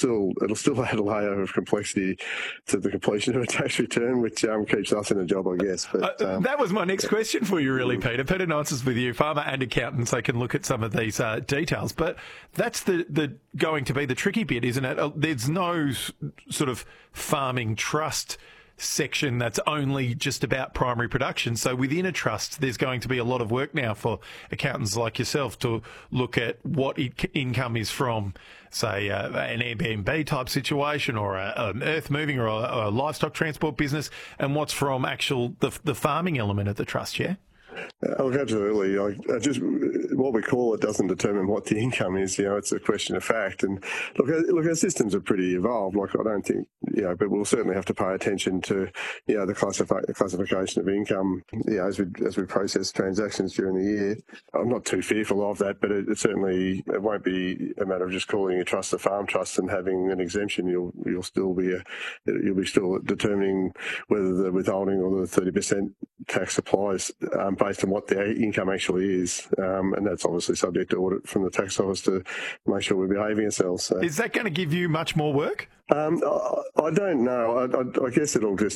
it'll still add a layer of complexity to the completion of a tax return, which keeps us in a job, I guess. But that was my next question for you, really, Peter. Peter Nonces with you, farmer and accountant, so can look at some of these details. But that's the going to be the tricky bit, isn't it? There's no sort of farming trust section that's only just about primary production. So within a trust, there's going to be a lot of work now for accountants like yourself to look at what income is from, say, an Airbnb type situation or an earth moving or a livestock transport business, and what's from the farming element of the trust, yeah? Look, absolutely. Just what we call it doesn't determine what the income is. It's a question of fact. And look, our systems are pretty evolved. Like, I don't think, but we'll certainly have to pay attention to, the classification of income, as we process transactions during the year. I'm not too fearful of that, but it certainly it won't be a matter of just calling a trust a farm trust and having an exemption. You'll still be determining whether the withholding or the 30% tax applies based on what the income actually is, and that's obviously subject to audit from the tax office to make sure we're behaving ourselves. So. Is that going to give you much more work? I don't know. I guess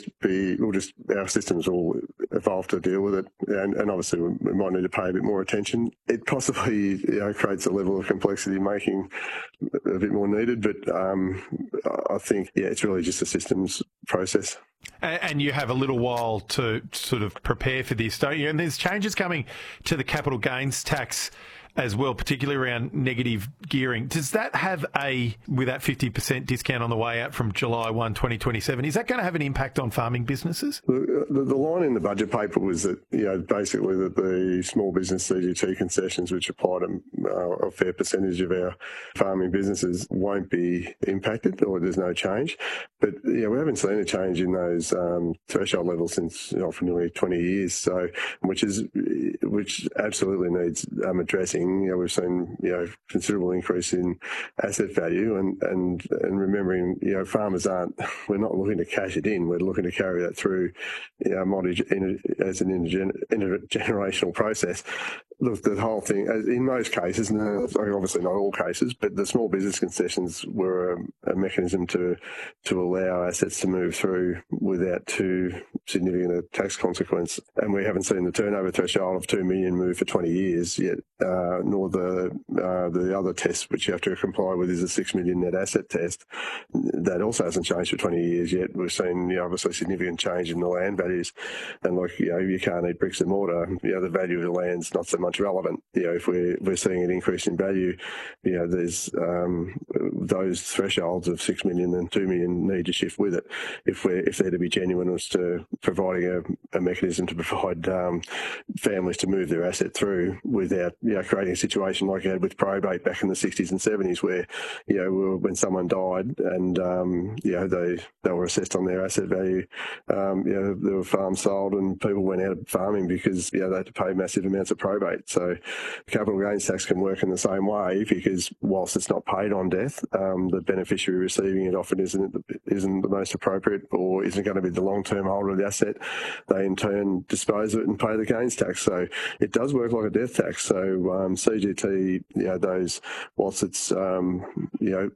our systems will evolve to deal with it, and obviously we might need to pay a bit more attention. It possibly creates a level of complexity making a bit more needed, but I think it's really just a systems process. And you have a little while to sort of prepare for this, don't you? And there's changes coming to the capital gains tax as well, particularly around negative gearing. Does that have with that 50% discount on the way out from July 1, 2027, is that going to have an impact on farming businesses? The line in the budget paper was that, basically that the small business CGT concessions, which apply to a fair percentage of our farming businesses, won't be impacted, or there's no change. But, we haven't seen a change in those threshold levels since for nearly 20 years, so which absolutely needs addressing. We've seen considerable increase in asset value, and remembering farmers we're not looking to cash it in. We're looking to carry that through as an intergenerational process. Look, the whole thing, in most cases, and obviously not all cases, but the small business concessions were a mechanism to allow assets to move through without too significant a tax consequence. And we haven't seen the turnover threshold of 2 million move for 20 years yet, nor the other test, which you have to comply with, is a 6 million net asset test. That also hasn't changed for 20 years yet. We've seen obviously significant change in the land values, and you can't eat bricks and mortar. The value of the land's not so much relevant. If we're seeing an increase in value, there's those thresholds of 6 million and 2 million need to shift with it if they're to be genuine as to providing a mechanism to provide families to move their asset through without creating a situation like you had with probate back in the 60s and 70s, where when someone died and they were assessed on their asset value, there were farms sold and people went out of farming because they had to pay massive amounts of probate. So capital gains tax can work in the same way, because whilst it's not paid on death, the beneficiary receiving it often isn't the most appropriate or isn't going to be the long-term holder of the asset. They in turn dispose of it and pay the gains tax. So it does work like a death tax. So CGT, those, whilst it's the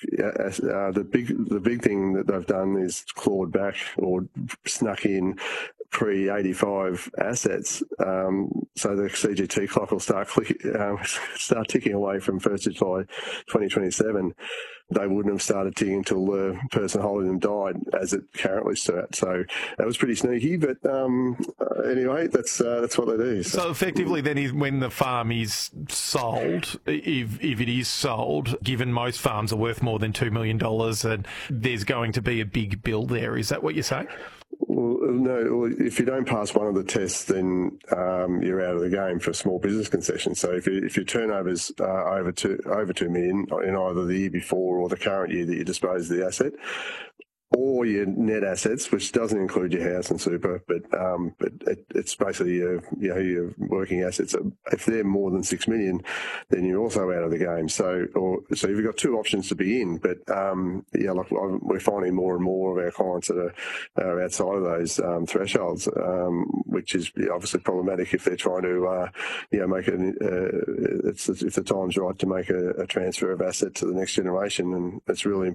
big thing that they've done is clawed back or snuck in pre-85 assets, so the CGT clock will start ticking away from 1st of July 2027. They wouldn't have started ticking until the person holding them died, as it currently stood. So that was pretty sneaky, but anyway, that's what they do. So effectively, then, when the farm is sold, if it is sold, given most farms are worth more than $2 million, and there's going to be a big bill there, is that what you're saying? Well, no. If you don't pass one of the tests, then you're out of the game for small business concessions. So if your turnover's over 2 million in either the year before or the current year that you dispose of the asset, or your net assets, which doesn't include your house and super, but it's basically your working assets. If they're more than 6 million, then you're also out of the game. So you've got two options to be in, but we're finding more and more of our clients that are outside of those thresholds, which is obviously problematic if they're trying to make if the time's right to make a transfer of asset to the next generation, and it's really